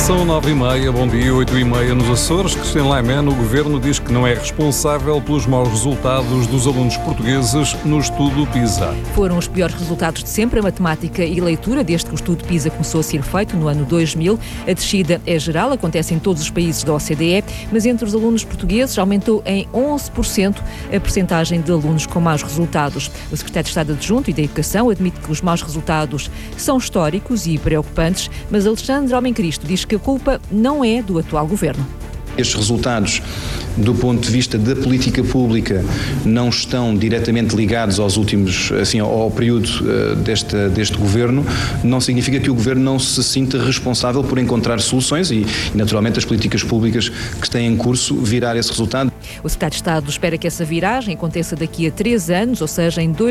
São 9h30, bom dia, 8h30 nos Açores. Cristian Laiman, o Governo diz que não é responsável pelos maus resultados dos alunos portugueses no estudo PISA. Foram os piores resultados de sempre a matemática e leitura, desde que o estudo PISA começou a ser feito no ano 2000. A descida é geral, acontece em todos os países da OCDE, mas entre os alunos portugueses aumentou em 11% a percentagem de alunos com maus resultados. O secretário de Estado Adjunto e da Educação admite que os maus resultados são históricos e preocupantes, mas Alexandre Homem-Cristo diz que a culpa não é do atual governo. Estes resultados, do ponto de vista da política pública, não estão diretamente ligados aos últimos, ao período deste governo. Não significa que o governo não se sinta responsável por encontrar soluções e, naturalmente, as políticas públicas que têm em curso virar esse resultado. O secretário de Estado espera que essa viragem aconteça daqui a 3 anos, ou seja, em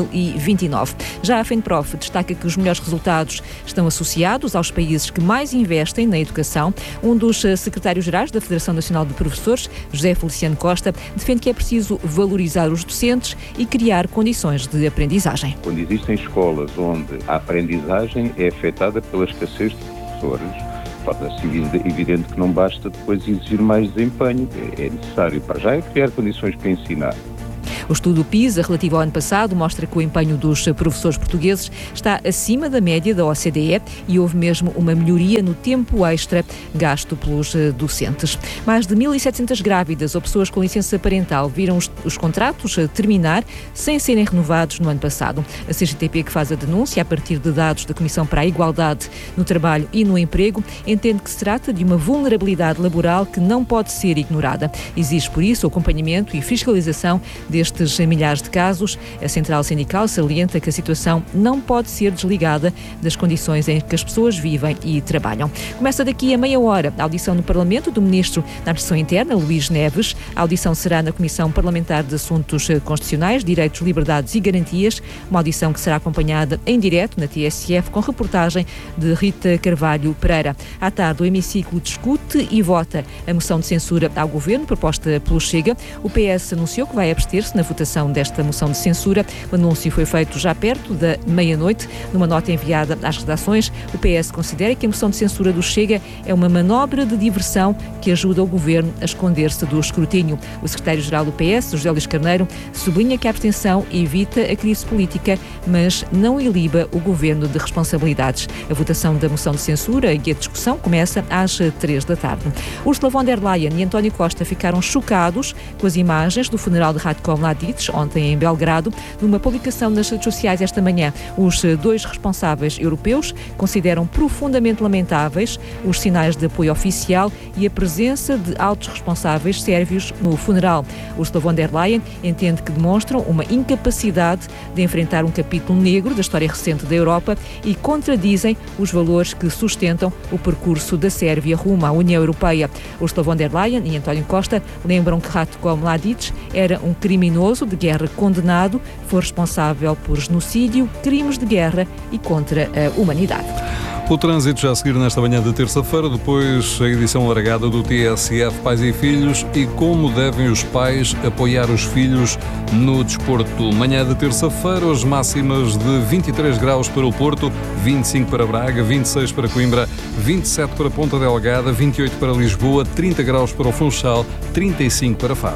2029. Já a FENPROF destaca que os melhores resultados estão associados aos países que mais investem na educação. Um dos secretários-gerais da Federação Nacional de Professores, José Feliciano Costa, defende que é preciso valorizar os docentes e criar condições de aprendizagem. Quando existem escolas onde a aprendizagem é afetada pela escassez de professores, torna-se evidente que não basta depois exigir mais desempenho. É necessário, para já, criar condições para ensinar. O estudo PISA, relativo ao ano passado, mostra que o empenho dos professores portugueses está acima da média da OCDE e houve mesmo uma melhoria no tempo extra gasto pelos docentes. Mais de 1.700 grávidas ou pessoas com licença parental viram os contratos terminar sem serem renovados no ano passado. A CGTP, que faz a denúncia a partir de dados da Comissão para a Igualdade no Trabalho e no Emprego, entende que se trata de uma vulnerabilidade laboral que não pode ser ignorada. Exige, por isso, o acompanhamento e fiscalização destes milhares de casos. A Central Sindical salienta que a situação não pode ser desligada das condições em que as pessoas vivem e trabalham. Começa daqui a meia hora a audição no Parlamento do Ministro da Administração Interna, Luís Neves. A audição será na Comissão Parlamentar de Assuntos Constitucionais, Direitos, Liberdades e Garantias, uma audição que será acompanhada em direto na TSF com reportagem de Rita Carvalho Pereira. À tarde, o hemiciclo discute e vota a moção de censura ao Governo proposta pelo Chega. O PS anunciou que vai abster-se na votação desta moção de censura. O anúncio foi feito já perto da meia-noite. Numa nota enviada às redações, o PS considera que a moção de censura do Chega é uma manobra de diversão que ajuda o Governo a esconder-se do escrutínio. O secretário-geral do PS, José Luís Carneiro, sublinha que a abstenção evita a crise política, mas não iliba o Governo de responsabilidades. A votação da moção de censura e a discussão começa às 3 da tarde. Ursula von der Leyen e António Costa ficaram chocados com as imagens do funeral de Ratko Mladic, ontem em Belgrado. Numa publicação nas redes sociais esta manhã, os dois responsáveis europeus consideram profundamente lamentáveis os sinais de apoio oficial e a presença de altos responsáveis sérvios no funeral. Ursula von der Leyen entende que demonstram uma incapacidade de enfrentar um capítulo negro da história recente da Europa e contradizem os valores que sustentam o percurso da Sérvia rumo à União Europeia. Ursula von der Leyen e António Costa lembram que Ratko Mladic era um criminoso de guerra condenado, foi responsável por genocídio, crimes de guerra e contra a humanidade. O trânsito já a seguir nesta manhã de terça-feira, depois a edição alargada do TSF Pais e Filhos e como devem os pais apoiar os filhos no desporto. Manhã de terça-feira, hoje máximas de 23 graus para o Porto, 25 para Braga, 26 para Coimbra, 27 para Ponta Delgada, 28 para Lisboa, 30 graus para o Funchal, 35 para Faro.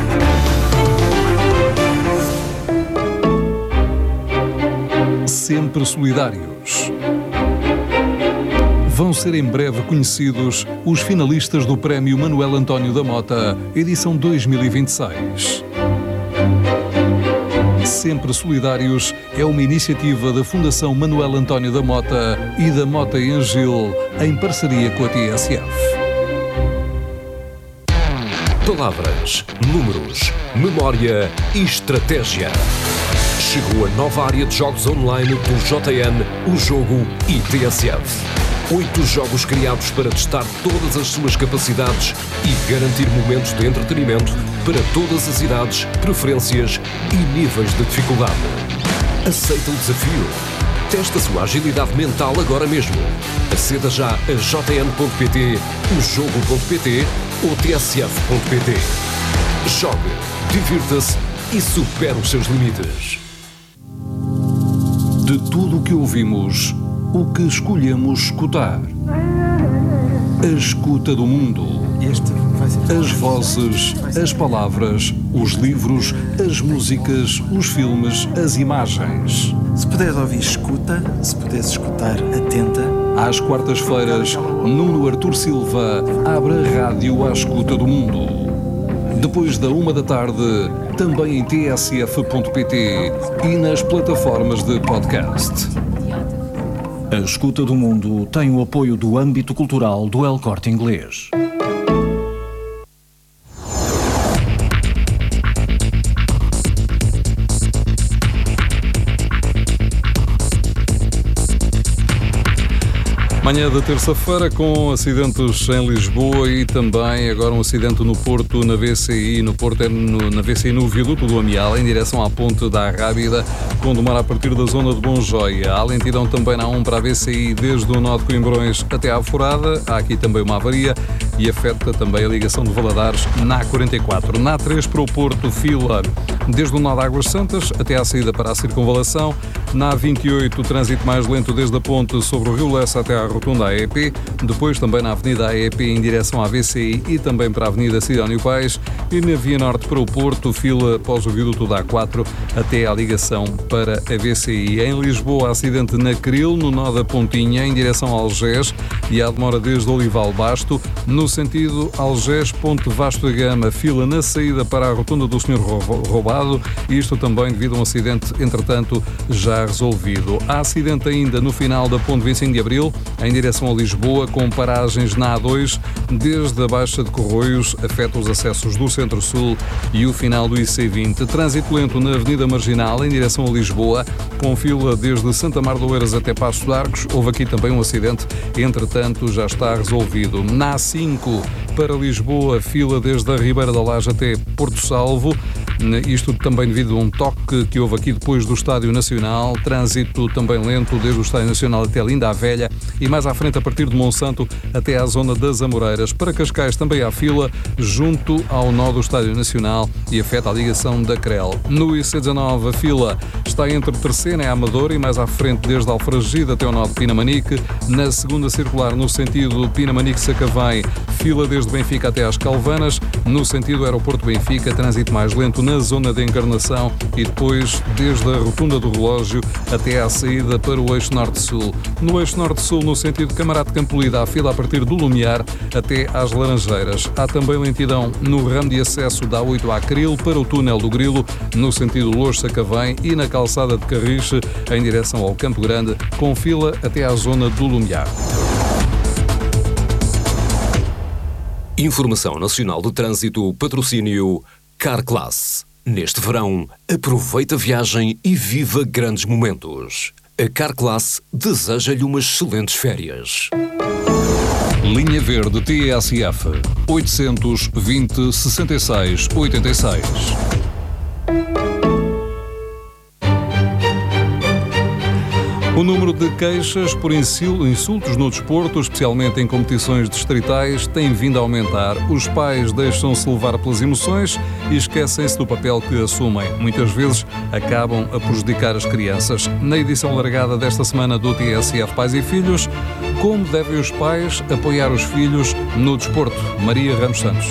Sempre solidários. Vão ser em breve conhecidos os finalistas do Prémio Manuel António da Mota, edição 2026. Sempre Solidários é uma iniciativa da Fundação Manuel António da Mota e da Mota Engil, em parceria com a TSF. Palavras, números, memória e estratégia. Chegou a nova área de jogos online do JN, o Jogo e TSF. 8 jogos criados para testar todas as suas capacidades e garantir momentos de entretenimento para todas as idades, preferências e níveis de dificuldade. Aceita o desafio? Testa a sua agilidade mental agora mesmo. Aceda já a jn.pt, ojogo.pt ou tsf.pt. Jogue, divirta-se e supere os seus limites. De tudo o que ouvimos, o que escolhemos escutar. A escuta do mundo. As vozes, as palavras, os livros, as músicas, os filmes, as imagens. Se puderes ouvir, escuta. Se puderes escutar, atenta. Às quartas-feiras, Nuno Artur Silva abre a rádio à escuta do mundo. Depois da 13h, também em tsf.pt e nas plataformas de podcast. A Escuta do Mundo tem o apoio do âmbito cultural do El Corte Inglês. Manhã de terça-feira com acidentes em Lisboa e também agora um acidente no Porto, na VCI. No Porto na VCI, no viaduto do Amial, em direção à ponte da Arrábida, com demora a partir da zona de Bonjoia. Há lentidão também na A1 para a VCI, desde o nó de Coimbrões até à Aforada. Há aqui também uma avaria e afeta também a ligação de Valadares na A44. Na A3 para o Porto, fila desde o nó de Águas Santas até à saída para a Circunvalação. Na A28, o trânsito mais lento desde a ponte sobre o Rio Lessa até à Rotunda AEP, depois também na Avenida AEP em direção à VCI e também para a Avenida Sidónio Pais, e na Via Norte para o Porto, fila após o viaduto da A4 até à ligação para a VCI. Em Lisboa, acidente na Cril, no nó da Pontinha, em direção a Algés, e há demora desde Olival Basto, no sentido Algés-Ponte Vasto da Gama, fila na saída para a Rotunda do Senhor Roubado, e isto também devido a um acidente, entretanto, já resolvido. Há acidente ainda no final da Ponte 25 de Abril, em direção a Lisboa, com paragens na A2, desde a Baixa de Corroios, afeta os acessos do Centro-Sul e o final do IC20. Trânsito lento na Avenida Marginal, em direção a Lisboa, com fila desde Santa Mar de Oeiras até Paços de Arcos. Houve aqui também um acidente, entretanto já está resolvido. Na A5, para Lisboa, fila desde a Ribeira da Laje até Porto Salvo, isto também devido a um toque que houve aqui depois do Estádio Nacional. Trânsito também lento desde o Estádio Nacional até Linda a Velha e mais à frente a partir de Monsanto até à zona das Amoreiras. Para Cascais também há fila junto ao nó do Estádio Nacional e afeta a ligação da CREL. No IC19 a fila está entre Terceira e Amadora e mais à frente desde Alfragide até o nó de Pinamanique. Na segunda circular no sentido Pinamanique-Sacavém, fila desde Benfica até às Calvanas. No sentido Aeroporto Benfica, trânsito mais lento na zona de Encarnação e depois desde a Rotunda do Relógio até à saída para o eixo Norte-Sul. No eixo Norte-Sul, no sentido Camarate de Campolida, a fila a partir do Lumiar até às Laranjeiras. Há também lentidão no ramo de acesso da A8 à Cril para o túnel do Grilo, no sentido Loures-Sacavém e na calçada de Carriche em direção ao Campo Grande, com fila até à zona do Lumiar. Informação Nacional de Trânsito, patrocínio Carclass. Neste verão, aproveita a viagem e viva grandes momentos. A Carclass deseja-lhe umas excelentes férias. Linha Verde TSF 820 66 86. O número de queixas por insultos no desporto, especialmente em competições distritais, tem vindo a aumentar. Os pais deixam-se levar pelas emoções e esquecem-se do papel que assumem. Muitas vezes acabam a prejudicar as crianças. Na edição largada desta semana do TSF Pais e Filhos, como devem os pais apoiar os filhos no desporto? Maria Ramos Santos.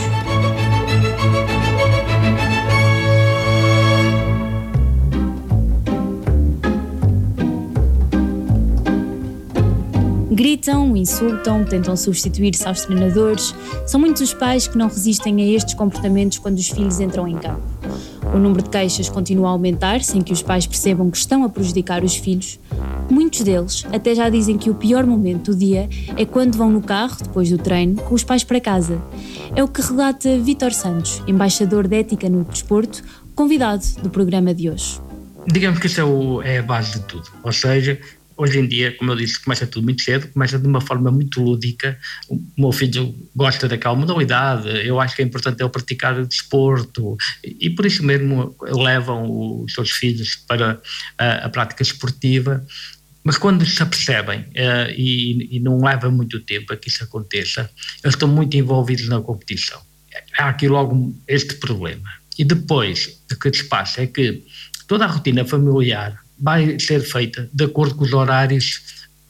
Gritam, insultam, tentam substituir-se aos treinadores. São muitos os pais que não resistem a estes comportamentos quando os filhos entram em campo. O número de queixas continua a aumentar sem que os pais percebam que estão a prejudicar os filhos. Muitos deles até já dizem que o pior momento do dia é quando vão no carro, depois do treino, com os pais para casa. É o que relata Vítor Santos, embaixador de ética no desporto, convidado do programa de hoje. Digamos que isso é a base de tudo, ou seja, hoje em dia, como eu disse, começa tudo muito cedo, começa de uma forma muito lúdica. O meu filho gosta daquela modalidade, eu acho que é importante ele praticar desporto e por isso mesmo levam os seus filhos para a prática esportiva. Mas quando se apercebem e não leva muito tempo a que isso aconteça, eles estão muito envolvidos na competição. Há aqui logo este problema. E depois, o que se passa é que toda a rotina familiar vai ser feita de acordo com os horários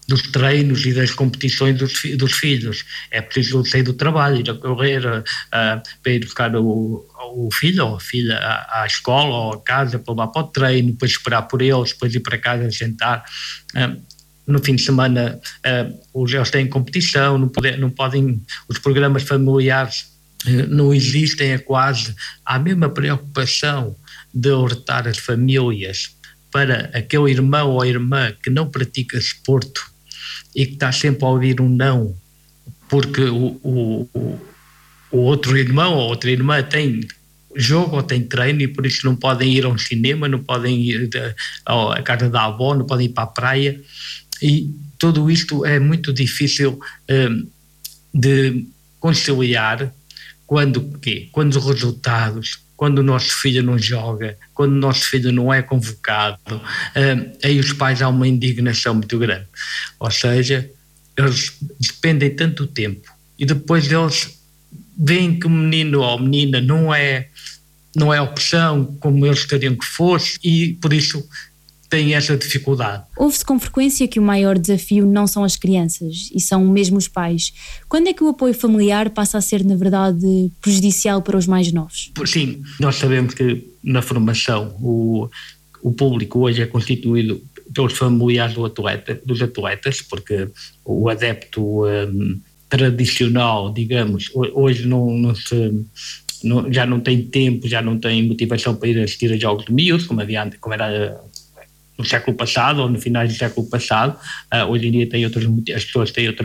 dos treinos e das competições dos filhos. É preciso sair do trabalho, ir a correr, para ir buscar o filho ou a filha à escola ou a casa, para levar para o treino, depois esperar por eles, depois ir para casa jantar. No fim de semana eles têm competição, não podem, os programas familiares não existem, quase. Há a mesma preocupação de orientar as famílias para aquele irmão ou irmã que não pratica desporto e que está sempre a ouvir um não, porque o outro irmão ou outra irmã tem jogo ou tem treino e por isso não podem ir ao cinema, não podem ir à casa da avó, não podem ir para a praia, e tudo isto é muito difícil de conciliar quando os resultados, quando o nosso filho não joga, quando o nosso filho não é convocado, aí os pais há uma indignação muito grande. Ou seja, eles despendem tanto tempo e depois eles veem que o menino ou a menina não é opção como eles gostariam que fosse e por isso têm essa dificuldade. Ouve-se com frequência que o maior desafio não são as crianças e são mesmo os pais. Quando é que o apoio familiar passa a ser, na verdade, prejudicial para os mais novos? Sim, nós sabemos que na formação o público hoje é constituído pelos familiares dos atletas, porque o adepto tradicional, digamos, hoje já não tem tempo, já não tem motivação para ir assistir a jogos de miúdos, como era no século passado ou no final do século passado. Hoje em dia as pessoas têm outras